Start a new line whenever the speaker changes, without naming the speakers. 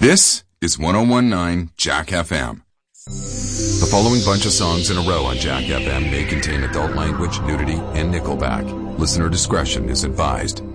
This is 1019 Jack FM. The following bunch of songs in a row on Jack FM may contain adult language, nudity, and Nickelback. Listener discretion is advised.